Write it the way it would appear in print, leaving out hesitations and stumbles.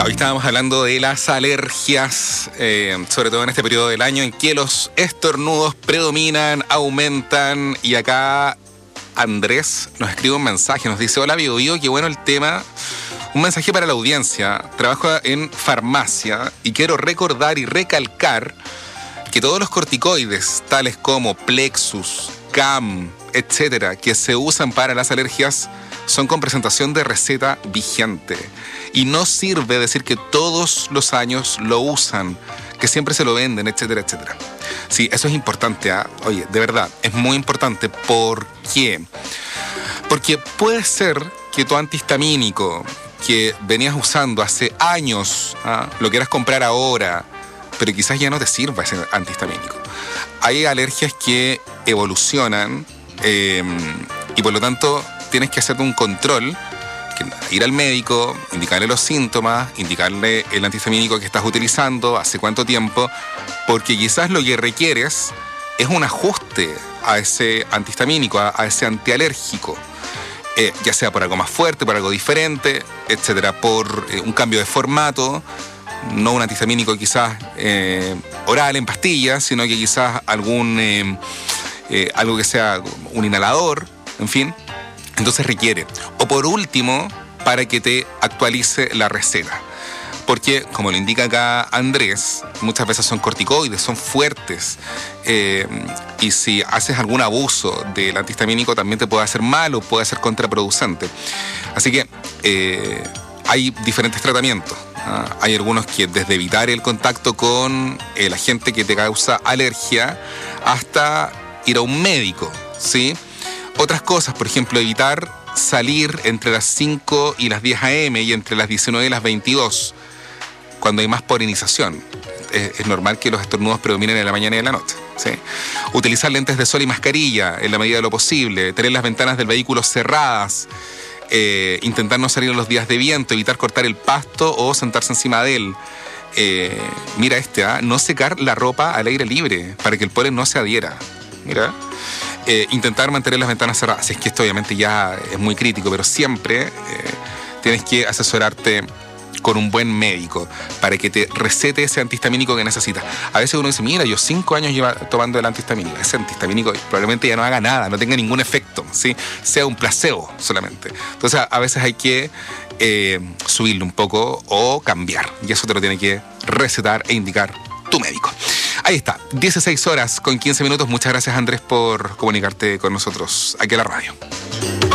Hoy estábamos hablando de las alergias, sobre todo en este periodo del año en que los estornudos predominan, aumentan. Y acá Andrés nos escribe un mensaje, nos dice: hola Bio Bio, qué bueno el tema. Un mensaje para la audiencia. Trabajo en farmacia y quiero recordar y recalcar que todos los corticoides, tales como Plexus, CAM, etcétera, que se usan para las alergias, son con presentación de receta vigente. Y no sirve decir que todos los años lo usan, que siempre se lo venden, etcétera, etcétera. Sí, eso es importante, ¿eh? Oye, de verdad, es muy importante. ¿Por qué? Porque puede ser que tu antihistamínico que venías usando hace años, lo quieras comprar ahora, pero quizás ya no te sirva ese antihistamínico. Hay alergias que evolucionan y por lo tanto tienes que hacerte un control, ir al médico, indicarle los síntomas, indicarle el antihistamínico que estás utilizando, hace cuánto tiempo, porque quizás lo que requieres es un ajuste a ese antihistamínico, a ese antialérgico, ya sea por algo más fuerte, por algo diferente, etcétera, por un cambio de formato, no un antihistamínico quizás oral en pastillas, sino que quizás algo que sea un inhalador, en fin. Entonces requiere. O por último, para que te actualice la receta. Porque, como lo indica acá Andrés, muchas veces son corticoides, son fuertes. Y si haces algún abuso del antihistamínico también te puede hacer mal o puede ser contraproducente. Así que hay diferentes tratamientos. Hay algunos que desde evitar el contacto con el agente que te causa alergia hasta ir a un médico, ¿sí? Otras cosas, por ejemplo, evitar salir entre las 5 y las 10 a.m. y entre las 19 y las 22, cuando hay más polinización. Es normal que los estornudos predominen en la mañana y en la noche, ¿sí? Utilizar lentes de sol y mascarilla en la medida de lo posible, tener las ventanas del vehículo cerradas, intentar no salir en los días de viento, evitar cortar el pasto o sentarse encima de él. Mira no secar la ropa al aire libre para que el polen no se adhiera. Mira. Intentar mantener las ventanas cerradas. Si es que esto obviamente ya es muy crítico, pero siempre tienes que asesorarte con un buen médico para que te recete ese antihistamínico que necesitas. A veces uno dice: mira, yo 5 años llevo tomando el antihistamínico. Ese antihistamínico probablemente ya no haga nada, no tenga ningún efecto, ¿sí? Sea un placebo solamente. Entonces a veces hay que subirle un poco o cambiar, y eso te lo tiene que recetar e indicar tu médico. Ahí está, 16 horas con 15 minutos. Muchas gracias, Andrés, por comunicarte con nosotros aquí a la radio.